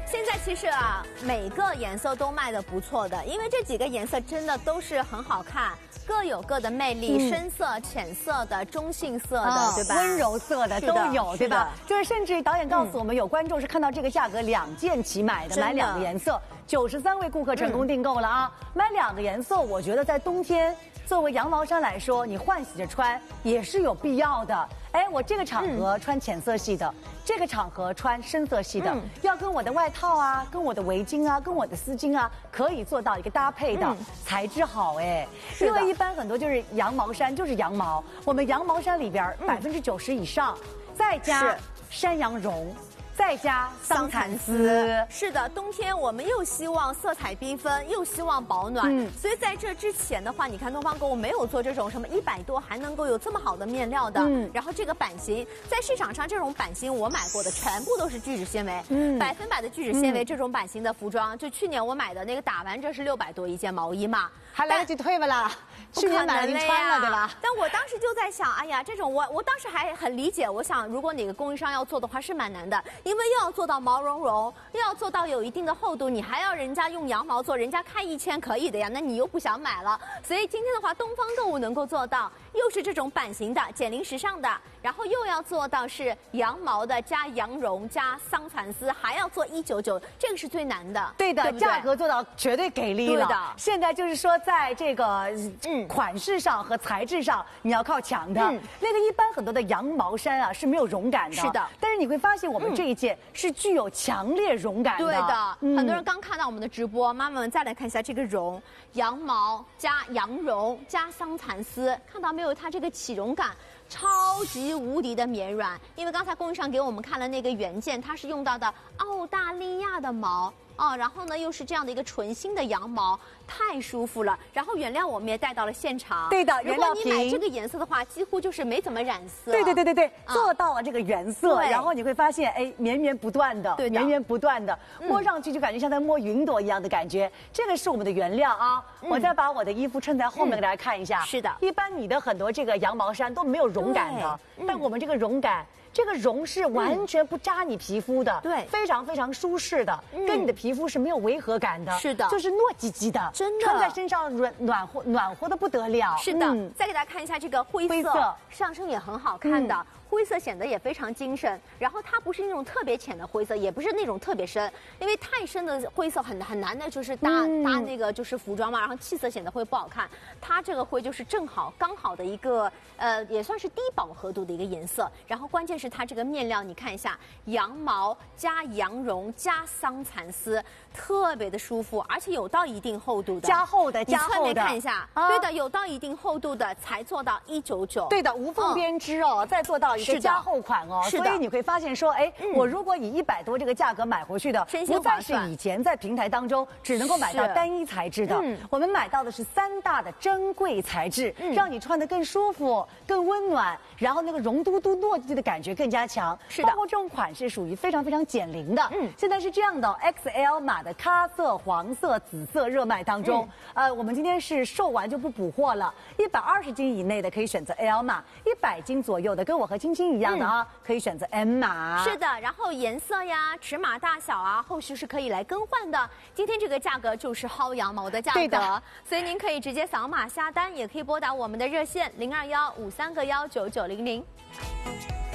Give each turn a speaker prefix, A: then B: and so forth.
A: 现在其实啊，每个颜色都卖的不错的，因为这几个颜色真的都是很好看，各有各的魅力，深色、浅色的、中性色的，对吧？
B: 温柔色的都有，对吧？就是甚至导演告诉我们，有观众是看到这个价格2件起买的，买2个颜色，93位顾客成功订购了啊！买2个颜色，我觉得在冬天作为羊毛衫来说，你换洗着穿也是有必要的。哎，我这个场合穿浅色系的，这个场合穿深色系的，要跟我的外套啊，跟我的围巾啊，跟我的丝巾啊，可以做到一个搭配的，材质好哎。因为一般很多就是羊毛衫就是羊毛，我们羊毛衫里边90%以上，再加山羊绒。再加桑蚕丝，
A: 是的，冬天我们又希望色彩缤纷，又希望保暖，所以在这之前的话，你看东方购物没有做这种什么100多还能够有这么好的面料的，然后这个版型在市场上这种版型我买过的全部都是聚酯纤维，100%的聚酯纤维这种版型的服装，就去年我买的那个打完折是600多一件毛衣嘛，
B: 还来得及退不啦？去年买了您穿了对吧？
A: 但我当时就在想，哎呀，这种我当时还很理解，我想如果哪个供应商要做的话是蛮难的，因为又要做到毛茸茸，又要做到有一定的厚度，你还要人家用羊毛做，人家开1000可以的呀，那你又不想买了，所以今天的话，东方购物能够做到，又是这种版型的减龄时尚的，然后又要做到是羊毛的加羊绒加桑蚕丝，还要做199，这个是最难的。
B: 对的，对价格做到绝对给力了。
A: 对的，
B: 现在就是说在这个款式上和材质上，你要靠强的。那个一般很多的羊毛衫啊是没有绒感的，
A: 是的。
B: 但是你会发现我们这一件是具有强烈绒感的。
A: 对的，很多人刚看到我们的直播，妈妈们再来看一下这个绒，羊毛加羊绒加桑蚕丝，看到没有？它这个起绒感超级无敌的绵软，因为刚才供应商给我们看了那个原件，它是用到的澳大利亚的毛。然后呢，又是这样的一个纯新的羊毛，太舒服了。然后原料我们也带到了现场。
B: 对的，原料
A: 如果你买这个颜色的话，几乎就是没怎么染色。
B: 对，做到了这个原色，然后你会发现，哎，绵绵不断的，绵绵不断的，摸上去就感觉像在摸云朵一样的感觉。这个是我们的原料啊。我再把我的衣服衬在后面给大家看一下。
A: 是的，
B: 一般你的很多这个羊毛衫都没有绒感的，但我们这个绒感。这个绒是完全不扎你皮肤的，
A: 对，
B: 非常非常舒适的，跟你的皮肤是没有违和感的，
A: 是的，
B: 就是糯叽叽的，
A: 真的
B: 穿在身上暖和的不得了。
A: 是的，再给大家看一下这个灰色，上身也很好看的。灰色显得也非常精神，然后它不是那种特别浅的灰色，也不是那种特别深，因为太深的灰色很难的，就是搭那个就是服装嘛，然后气色显得会不好看。它这个灰就是正好刚好的一个也算是低饱和度的一个颜色。然后关键是它这个面料，你看一下，羊毛加羊绒加桑蚕丝，特别的舒服，而且有到一定厚度的，
B: 加厚的，
A: 你侧面看一下，对的，有到一定厚度的才做到199。
B: 对的，无缝编织哦，再做到一个加厚款哦，所以你会发现说，哎，我如果以100多这个价格买回去的，不再是以前在平台当中只能够买到单一材质的，我们买到的是3大的珍贵材质，让你穿得更舒服、更温暖，然后那个绒嘟嘟糯叽的感觉更加强。是的，包括这种款式属于非常非常减龄的。现在是这样的，XL 码的咖色、黄色、紫色热卖当中，我们今天是售完就不补货了，120斤以内的可以选择 L 码，100斤左右的跟我和青青一样的啊，可以选择 M 码。
A: 是的，然后颜色呀、尺码大小啊，后续是可以来更换的。今天这个价格就是薅羊毛的价格，对的，所以您可以直接扫码下单，也可以拨打我们的热线0215319900。